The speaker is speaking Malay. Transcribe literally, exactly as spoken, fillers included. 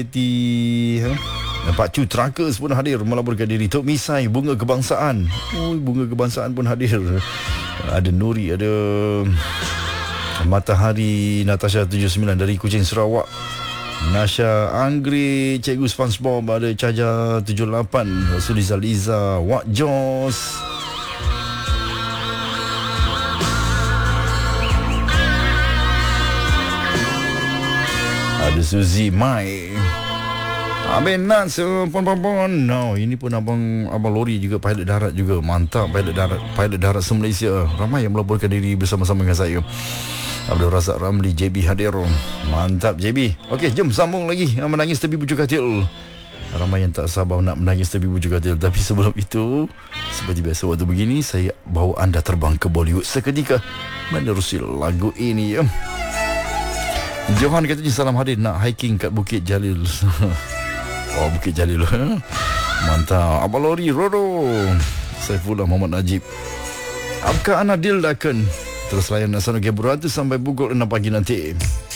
ha? Pak Chu Truckers pun hadir melaburkan diri. Tok Misai, Bunga Kebangsaan. Oh, Bunga Kebangsaan pun hadir. Ada Nuri, ada Matahari Natasha tujuh puluh sembilan dari Kuching Sarawak. Nasha Anggri, Cikgu SpongeBob, ada Caja tujuh puluh lapan, Suliza Liza, Wak Jos. Ada Suzy Mai. Abang Nats, pon-pon-pon. No, ini pun abang abang lori juga, pilot darat juga. Mantap, pilot darat, pilot darat se-Malaysia. Ramai yang melaporkan diri bersama-sama dengan saya. Abdul Razak Ramli, J B hadir. Mantap J B. Okey, jom sambung lagi Menangis Tepi Bujuk Katil. Ramai yang tak sabar nak menangis tepi bujuk katil. Tapi sebelum itu, seperti biasa waktu begini, saya bawa anda terbang ke Bollywood seketika menerusi lagu ini ya. Johan katanya salam hadir nak hiking kat Bukit Jalil. Oh, Bukit Jalil. Mantap. Abang Lori Roro, Saifullah Muhammad Najib. Apakah Anadil Dakan? Terus layan Nasano Geburatu sampai pukul enam pagi nanti.